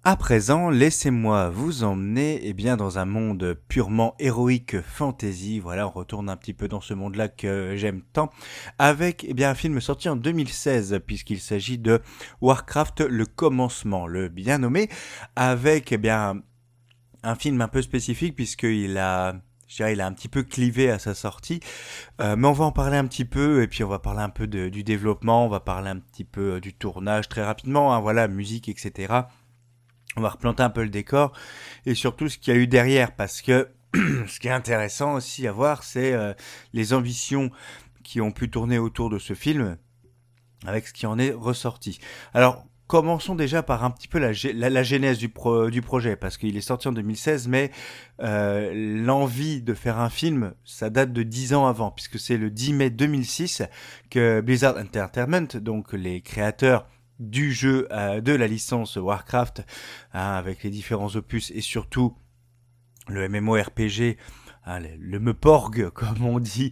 À présent, laissez-moi vous emmener dans un monde purement héroïque fantasy. Voilà, on retourne un petit peu dans ce monde-là que j'aime tant, avec un film sorti en 2016, puisqu'il s'agit de Warcraft, le commencement, le bien nommé, avec un film un peu spécifique, puisqu'il a... Je dirais, il a un petit peu clivé à sa sortie, mais on va en parler un petit peu, et puis on va parler un peu du développement, on va parler un petit peu du tournage très rapidement, hein, voilà, musique, etc. On va replanter un peu le décor et surtout ce qu'il y a eu derrière, parce que ce qui est intéressant aussi à voir, c'est les ambitions qui ont pu tourner autour de ce film avec ce qui en est ressorti. Alors, commençons déjà par un petit peu la genèse du projet, parce qu'il est sorti en 2016, mais l'envie de faire un film, ça date de 10 ans avant, puisque c'est le 10 mai 2006 que Blizzard Entertainment, donc les créateurs du jeu, de la licence Warcraft, hein, avec les différents opus et surtout le MMORPG, hein, le Meporg, comme on dit,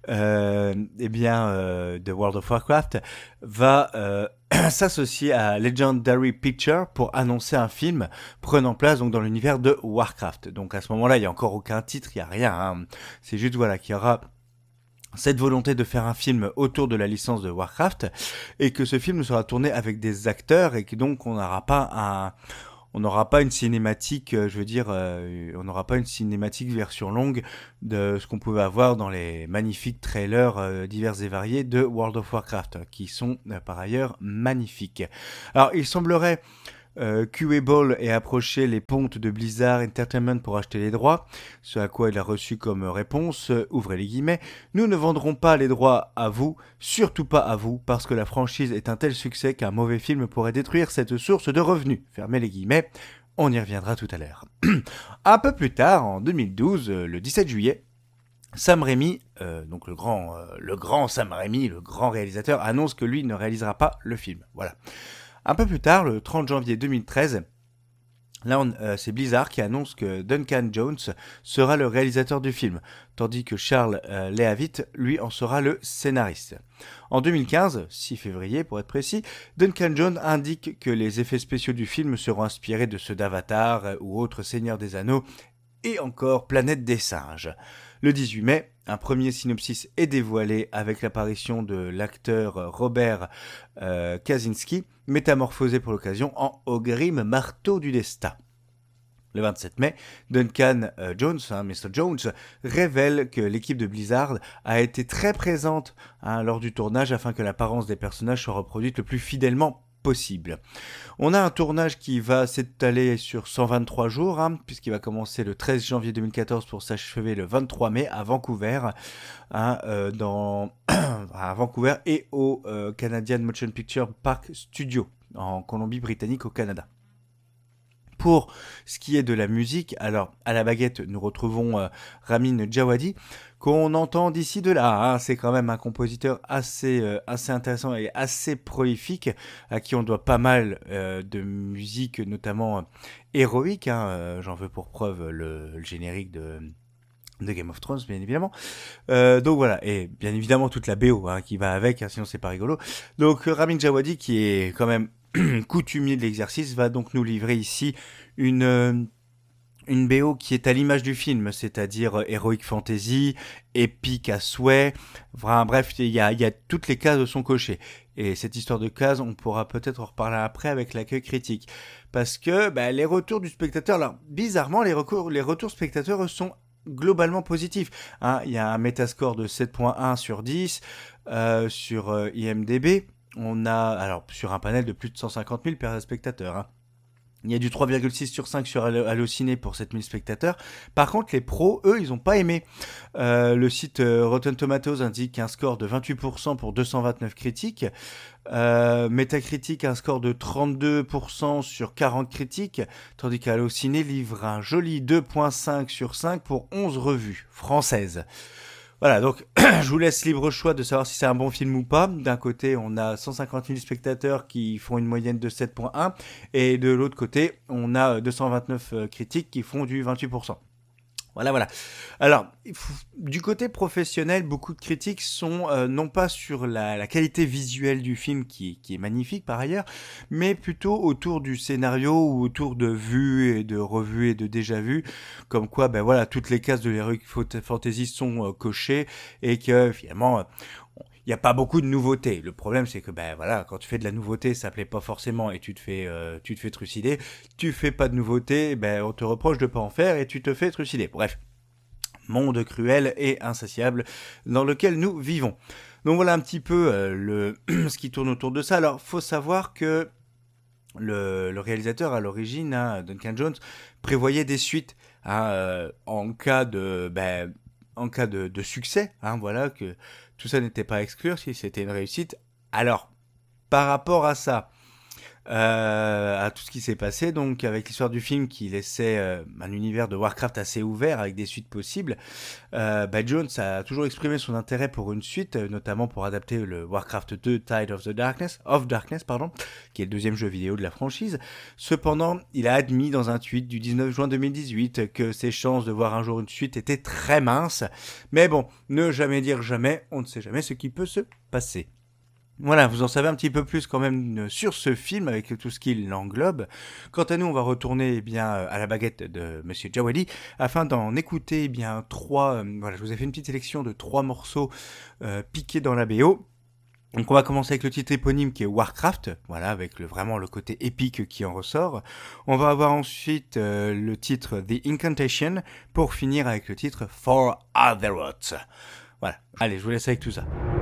de World of Warcraft, va s'associer à Legendary Pictures pour annoncer un film prenant place donc dans l'univers de Warcraft. Donc à ce moment-là, il n'y a encore aucun titre, il n'y a rien. Hein. C'est juste voilà qu'il y aura cette volonté de faire un film autour de la licence de Warcraft et que ce film sera tourné avec des acteurs et que donc on n'aura pas une cinématique, on n'aura pas une cinématique version longue de ce qu'on pouvait avoir dans les magnifiques trailers divers et variés de World of Warcraft, qui sont par ailleurs magnifiques. Alors, il semblerait Q-Able ait approché les pontes de Blizzard Entertainment pour acheter les droits, ce à quoi il a reçu comme réponse, ouvrez les guillemets, nous ne vendrons pas les droits à vous, surtout pas à vous, parce que la franchise est un tel succès qu'un mauvais film pourrait détruire cette source de revenus, fermez les guillemets, on y reviendra tout à l'heure. Un peu plus tard, en 2012, le 17 juillet, Sam Raimi, donc le grand Sam Raimi, le grand réalisateur, annonce que lui ne réalisera pas le film. Voilà. Un peu plus tard, le 30 janvier 2013, là, c'est Blizzard qui annonce que Duncan Jones sera le réalisateur du film, tandis que Charles Leavitt, lui, en sera le scénariste. En 2015, 6 février pour être précis, Duncan Jones indique que les effets spéciaux du film seront inspirés de ceux d'Avatar ou autres Seigneurs des Anneaux, et encore Planète des Singes. Le 18 mai, un premier synopsis est dévoilé avec l'apparition de l'acteur Robert Kaczynski, métamorphosé pour l'occasion en Ogrim Marteau du Destin. Le 27 mai, Duncan Jones, Mr. Jones, révèle que l'équipe de Blizzard a été très présente lors du tournage afin que l'apparence des personnages soit reproduite le plus fidèlement possible. On a un tournage qui va s'étaler sur 123 jours, puisqu'il va commencer le 13 janvier 2014 pour s'achever le 23 mai à Vancouver, à Vancouver et au Canadian Motion Picture Park Studio, en Colombie-Britannique au Canada. Pour ce qui est de la musique, alors à la baguette, nous retrouvons Ramin Djawadi, qu'on entend d'ici de là. C'est quand même un compositeur assez intéressant et assez prolifique, à qui on doit pas mal de musique, notamment héroïque. J'en veux pour preuve le générique de Game of Thrones, bien évidemment. Donc voilà, et bien évidemment toute la BO qui va avec, sinon c'est pas rigolo. Donc Ramin Djawadi, qui est quand même coutumier de l'exercice, va donc nous livrer ici une BO qui est à l'image du film, c'est-à-dire Heroic Fantasy, épique à souhait. Enfin, bref, il y a toutes les cases sont cochées. Et cette histoire de cases, on pourra peut-être en reparler après avec l'accueil critique. Parce que les retours du spectateur, alors bizarrement, les retours spectateurs sont globalement positifs. Il y a un métascore de 7.1 sur 10 sur IMDb. On a, alors sur un panel de plus de 150 000 spectateurs. Il y a du 3,6 sur 5 sur Allociné pour 7000 spectateurs. Par contre, les pros, eux, ils n'ont pas aimé. Le site Rotten Tomatoes indique un score de 28% pour 229 critiques. Metacritic, un score de 32% sur 40 critiques. Tandis qu'Allociné livre un joli 2,5 sur 5 pour 11 revues françaises. Voilà, donc je vous laisse libre choix de savoir si c'est un bon film ou pas. D'un côté, on a 150 000 spectateurs qui font une moyenne de 7.1 et de l'autre côté, on a 229 critiques qui font du 28%. Voilà, voilà. Alors, du côté professionnel, beaucoup de critiques sont non pas sur la qualité visuelle du film qui est magnifique par ailleurs, mais plutôt autour du scénario ou autour de vues et de revues et de déjà-vues, comme quoi, ben voilà, toutes les cases de l'Heroic Fantasy sont cochées et que finalement, il n'y a pas beaucoup de nouveautés. Le problème, c'est que ben voilà, quand tu fais de la nouveauté, ça plaît pas forcément et tu te fais trucider. Tu fais pas de nouveauté, ben on te reproche de pas en faire et tu te fais trucider. Bref, monde cruel et insatiable dans lequel nous vivons. Donc voilà un petit peu ce qui tourne autour de ça. Alors, faut savoir que le réalisateur à l'origine, hein, Duncan Jones, prévoyait des suites hein, en cas de succès. Hein, voilà que tout ça n'était pas à exclure si c'était une réussite. Alors, par rapport à ça, à tout ce qui s'est passé, donc avec l'histoire du film qui laissait un univers de Warcraft assez ouvert avec des suites possibles, Jones a toujours exprimé son intérêt pour une suite, notamment pour adapter le Warcraft 2 Tide of Darkness, qui est le deuxième jeu vidéo de la franchise. Cependant, il a admis dans un tweet du 19 juin 2018 que ses chances de voir un jour une suite étaient très minces. Mais bon, ne jamais dire jamais, on ne sait jamais ce qui peut se passer. Voilà, vous en savez un petit peu plus quand même sur ce film avec tout ce qu'il englobe. Quant à nous, on va retourner à la baguette de Monsieur Djawadi afin d'en écouter trois. Voilà, je vous ai fait une petite sélection de trois morceaux piqués dans la BO. Donc on va commencer avec le titre éponyme qui est Warcraft, voilà, avec vraiment le côté épique qui en ressort. On va avoir ensuite le titre The Incantation pour finir avec le titre For Azeroth. Voilà, allez, je vous laisse avec tout ça.